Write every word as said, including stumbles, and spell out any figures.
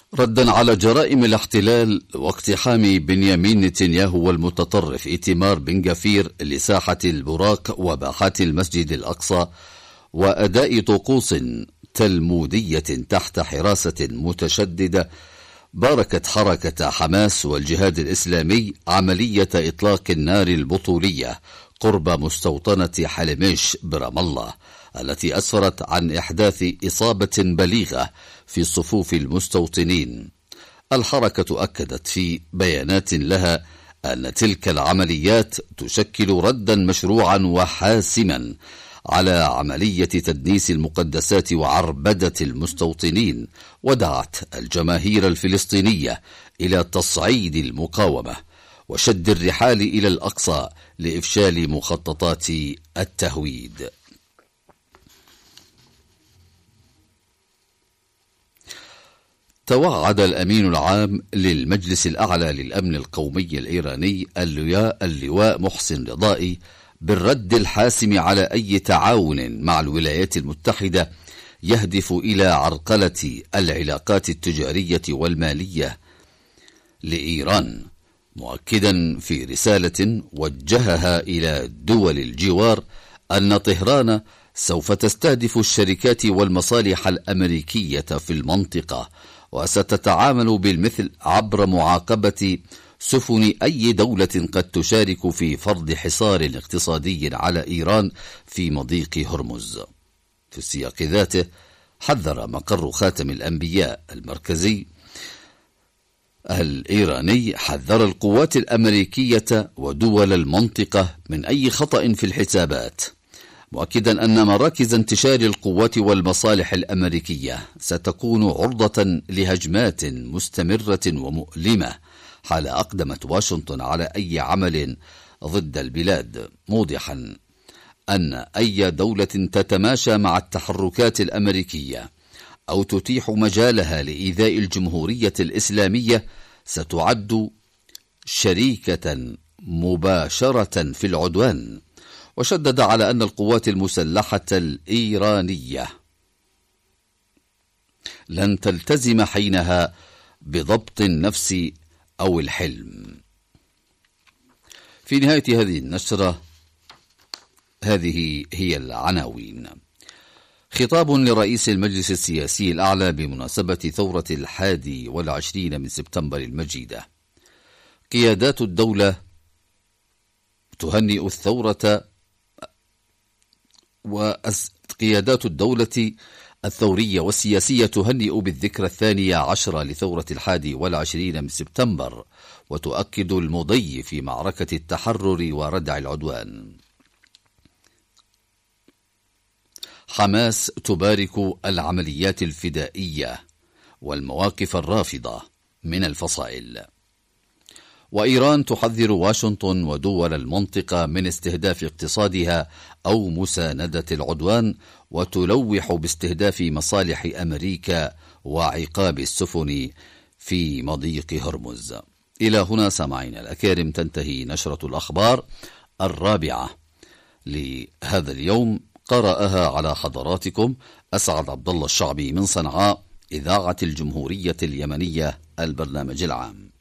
ردا على جرائم الاحتلال واقتحام بنيامين نتنياهو والمتطرف إيتمار بن غفير لساحة البراق وباحات المسجد الأقصى وأداء طقوس تلمودية تحت حراسة متشددة، باركت حركة حماس والجهاد الإسلامي عملية إطلاق النار البطولية قرب مستوطنة حلميش برام الله، التي أسفرت عن إحداث إصابة بليغة في صفوف المستوطنين. الحركة أكدت في بيانات لها أن تلك العمليات تشكل ردا مشروعا وحاسما على عملية تدنيس المقدسات وعربدة المستوطنين، ودعت الجماهير الفلسطينية إلى تصعيد المقاومة وشد الرحال إلى الأقصى لإفشال مخططات التهويد. توعد الأمين العام للمجلس الأعلى للأمن القومي الإيراني اللواء محسن رضائي بالرد الحاسم على أي تعاون مع الولايات المتحدة يهدف إلى عرقلة العلاقات التجارية والمالية لإيران، مؤكدا في رسالة وجهها إلى دول الجوار أن طهران سوف تستهدف الشركات والمصالح الأمريكية في المنطقة، وستتعامل بالمثل عبر معاقبة سفن أي دولة قد تشارك في فرض حصار اقتصادي على إيران في مضيق هرمز. في السياق ذاته حذر مقر خاتم الأنبياء المركزي الإيراني حذر القوات الأمريكية ودول المنطقة من أي خطأ في الحسابات، مؤكدا أن مراكز انتشار القوات والمصالح الأمريكية ستكون عرضة لهجمات مستمرة ومؤلمة حال أقدمت واشنطن على أي عمل ضد البلاد، موضحا أن أي دولة تتماشى مع التحركات الأمريكية أو تتيح مجالها لإيذاء الجمهورية الإسلامية ستعد شريكة مباشرة في العدوان. وشدد على أن القوات المسلحة الإيرانية لن تلتزم حينها بضبط النفس أو الحلم. في نهاية هذه النشرة هذه هي العناوين. خطاب لرئيس المجلس السياسي الأعلى بمناسبة ثورة الحادي والعشرين من سبتمبر المجيدة. قيادات الدولة تهنئ الثورة وقيادات الدولة الثورية والسياسية تهنئ بالذكرى الثانية عشرة لثورة الحادي والعشرين من سبتمبر، وتؤكد المضي في معركة التحرر وردع العدوان. حماس تبارك العمليات الفدائية والمواقف الرافضة من الفصائل. وإيران تحذر واشنطن ودول المنطقة من استهداف اقتصادها أو مساندة العدوان، وتلوح باستهداف مصالح أمريكا وعقاب السفن في مضيق هرمز. إلى هنا سامعين الأكارم تنتهي نشرة الأخبار الرابعة لهذا اليوم، قرأها على حضراتكم أسعد عبد الله الشعبي من صنعاء، إذاعة الجمهورية اليمنية، البرنامج العام.